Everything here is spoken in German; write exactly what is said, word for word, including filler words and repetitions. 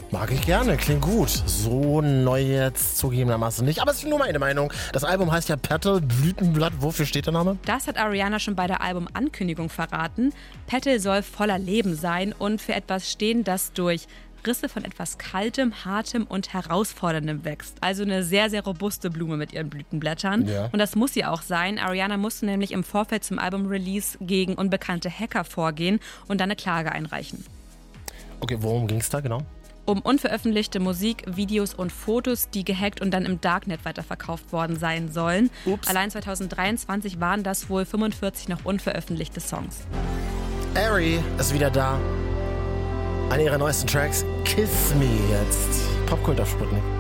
Mag ich gerne, klingt gut. So neu jetzt zugegebenermaßen nicht, aber es ist nur meine Meinung. Das Album heißt ja Petal, Blütenblatt. Wofür steht der Name? Das hat Ariana schon bei der Albumankündigung verraten. Petal soll voller Leben sein und für etwas stehen, das durch Risse von etwas Kaltem, Hartem und Herausforderndem wächst. Also eine sehr, sehr robuste Blume mit ihren Blütenblättern. Ja. Und das muss sie auch sein. Ariana musste nämlich im Vorfeld zum Album-Release gegen unbekannte Hacker vorgehen und dann eine Klage einreichen. Okay, worum ging es da genau? Um unveröffentlichte Musik, Videos und Fotos, die gehackt und dann im Darknet weiterverkauft worden sein sollen. Ups. Allein zwanzig dreiundzwanzig waren das wohl fünfundvierzig noch unveröffentlichte Songs. Ari ist wieder da. Eine ihrer neuesten Tracks, Kiss Me jetzt. Popkult auf Sputnik.